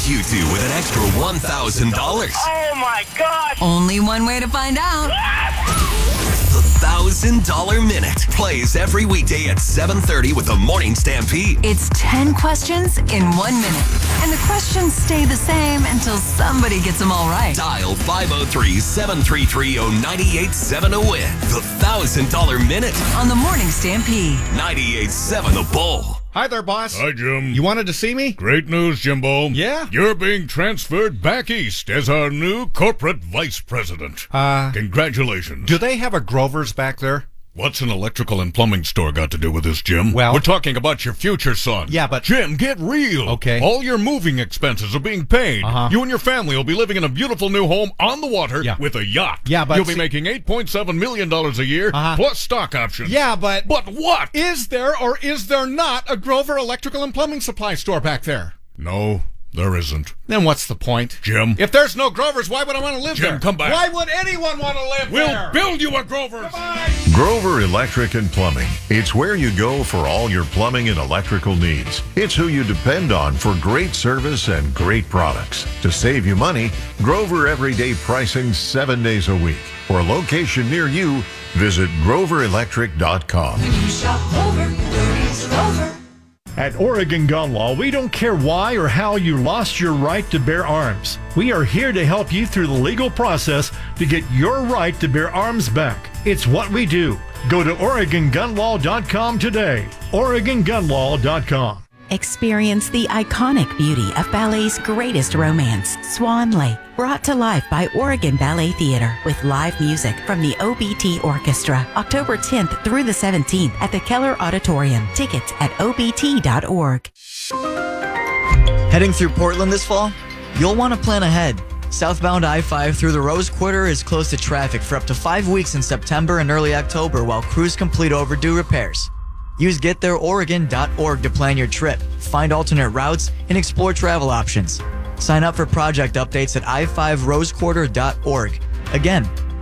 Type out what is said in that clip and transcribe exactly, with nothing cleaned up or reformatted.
you two with an extra one thousand dollars. Oh, my God. Only one way to find out. The one thousand dollar Minute plays every weekday at seven thirty with the Morning Stampede. It's ten questions in one minute. And the questions stay the same until somebody gets them all right. Dial five oh three, seven three three, oh nine eight seven to win the one thousand dollar Minute On the Morning Stampede. ninety-eight point seven The Bull. Hi there, boss. Hi, Jim. You wanted to see me? Great news, Jimbo. Yeah? You're being transferred back east as our new corporate vice president. Uh, Congratulations. do they have a Grover's back there? What's an electrical and plumbing store got to do with this, Jim? Well- We're talking about your future son. Yeah, but- Jim, get real. Okay. All your moving expenses are being paid. Uh-huh. You and your family will be living in a beautiful new home on the water Yeah. with a yacht. Yeah, but You'll be see- making eight point seven million dollars a year, Uh-huh. plus stock options. Yeah, but... But what? Is there or is there not a Grover Electrical and Plumbing Supply store back there? No, there isn't. Then what's the point? Jim. If there's no Grovers, why would I want to live Jim, there? come back. Why would anyone want to live We'll there? build you a Grover's. Grover Electric and Plumbing. It's where you go for all your plumbing and electrical needs. It's who you depend on for great service and great products. To save you money, Grover Everyday Pricing seven days a week. For a location near you, visit grover electric dot com. Shop over, Dirty's Grover. At Oregon Gun Law, we don't care why or how you lost your right to bear arms. We are here to help you through the legal process to get your right to bear arms back. It's what we do. Go to oregon gun law dot com today. oregon gun law dot com. Experience the iconic beauty of ballet's greatest romance, Swan Lake, brought to life by Oregon Ballet Theater with live music from the O B T Orchestra, October tenth through the seventeenth at the Keller Auditorium. Tickets at O B T dot org. Heading through Portland this fall? You'll want to plan ahead. Southbound I five through the Rose Quarter is closed to traffic for up to five weeks in September and early October while crews complete overdue repairs. Use get there oregon dot org to plan your trip, find alternate routes, and explore travel options. Sign up for project updates at i five rose quarter dot org. Again,